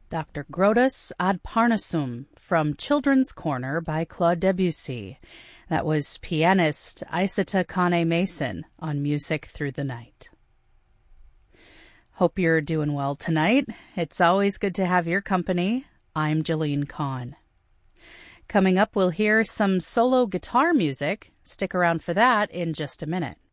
Dr. Grotus ad Parnassum from Children's Corner by Claude Debussy. That was pianist Isata Kane Mason on Music Through the Night. Hope you're doing well tonight. It's always good to have your company. I'm Jolene Kahn. Coming up, we'll hear some solo guitar music. Stick around for that in just a minute.